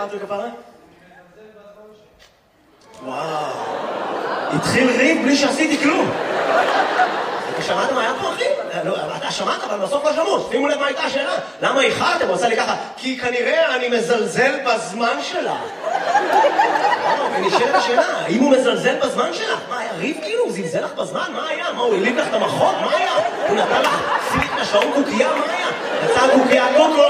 אמרתי לכפרה? וואו. התחיל ריב בלי שעשיתי כלום. שמעת מה היה פה, אחי? אתה שמעת, אבל בסוף לא שמעו. שימו לב מה הייתה השאלה. למה איחרתם? הוא עושה לי ככה, כי כנראה אני מזלזל בזמן שלה. ונשאלת השאלה, האם הוא מזלזל בזמן שלך? מה, היה ריב כאילו? הוא זלזל לך בזמן? מה היה? מה, הוא הליב לך את המחוק? מה היה? הוא נתן לך סיליק לשעון קוקייה? מה היה? יצא קוקייה קוקו?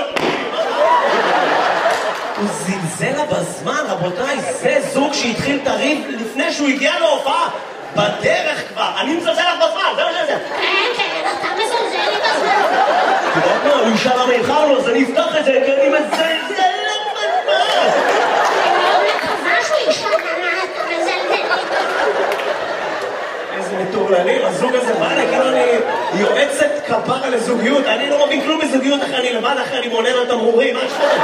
הוא זלזל לה בזמן, רבותיי, זה זוג שהתחיל את הריב לפני שהוא הגיע להופעה. בדרך כבר, אני מזלזל לך בזמן, זה מה שזה. כן, אתה מזלזל לי בזמן. תראה מה, הוא ישאל למה איחרנו, אז אני אפתח את זה, כי אני מזלזל לך בזמן. אני מאוד מקווה שהוא ישאל למה אתה מזלזל לי בזמן. איזה מטורללים, הזוג הזה, מה אני, כאילו אני יועצת כפרה לזוגיות, אני לא מבין כלום בזוגיות אחרי אני לבד, אחרי אני מונה לו תמרורים, מה שחודם?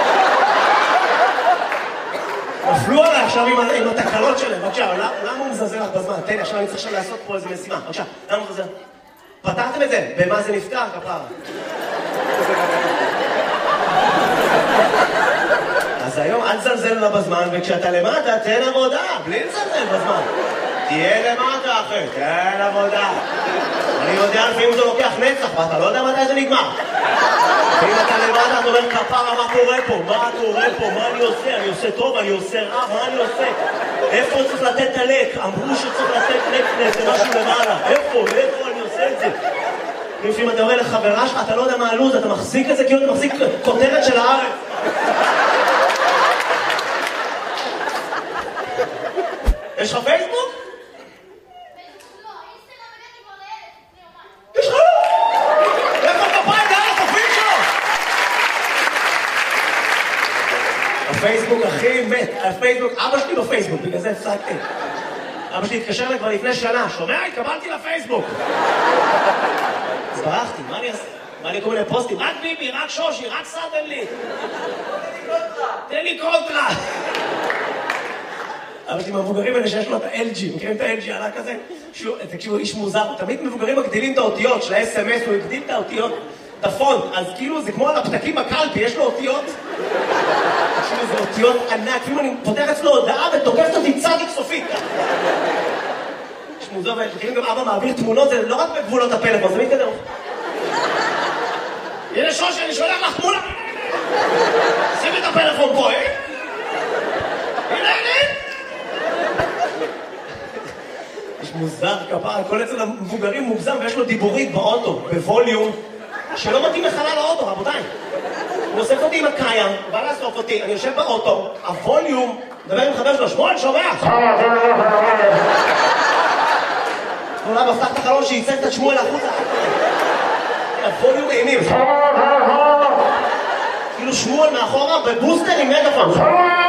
נפלו עליי עכשיו עם התקלות שלהם, בבקשה, למה הוא מזלזל לך בזמן? תן לי, עכשיו אני צריך עכשיו לעשות פה איזה משימה, בבקשה, למה הוא מזלזל? פתרתם את זה? במה זה נפתר, כפרה? אז היום אל תזלזל לה בזמן, וכשאתה למטה, תן עבודה, בלי לזלזל בזמן. תהיה למטה, אחי, תן עבודה. אני יודע לפעמים זה לוקח נצח, ואתה לא יודע מתי זה נגמר. ואם אתה למטה, אתה אומר, כפרה, מה קורה פה? מה קורה פה? מה אני עושה? אני עושה טוב, אני עושה רע, מה אני עושה? איפה צריך לתת את הלק? אמרו שצריך לתת לק למשהו למעלה. איפה אני עושה את זה? לפעמים אתה אומר לחברה שלך, אתה לא יודע מה הלוז, אתה מחזיק את זה כאילו אתה מחזיק כותרת של הארץ. יש לך פייסבוק? יש לך? איפה כפיים דרך הפרופיל שלו? הפייסבוק הכי מת, הפייסבוק, אבא שלי בפייסבוק, בגלל זה הפסקתי. אבא שלי התקשר לי כבר לפני שנה, שומע? התקבלתי לפייסבוק. אז ברחתי, מה אני אעשה? מה אני כל מיני פוסטים? רק ביבי, רק שושי, רק סרטן לי. תן לי קונטרה. אבא שלי מהמבוגרים האלה שיש לו את ה-LG, מכירים את ה-LG עלה כזה? תקשיבו, איש מוזר, תמיד מבוגרים מגדילים את האותיות של ה-SMS, הוא הגדיל את האותיות, את הפונט, אז כאילו זה כמו על הפתקים בקלפי, יש לו אותיות. תקשיבו, זה אותיות ענק, אפילו אני פותח אצלו הודעה ותוקפת אותי צדיק סופית. יש מוזר, ומכירים גם אבא מעביר תמונות, זה לא רק בגבולות הפלאפון, זה מתקדם. הנה שושי, אני שולח לך תמונה. שים את הפלאפון פה, הנה. יש מוזר כפרה, כל אצל המבוגרים מוגזם ויש לו דיבורית באוטו, בווליום, שלא מתאים לחלל האוטו, רבותיי. הוא אוסף אותי עם הקיים, הוא בא לאסוף אותי, אני יושב באוטו, הווליום, מדבר עם חבר שלו, שמואל, שומע? אולי מפתח את החלון שייצא את שמואל החוצה. הווליום אימים. כאילו שמואל מאחורה בבוסטר עם מגפון.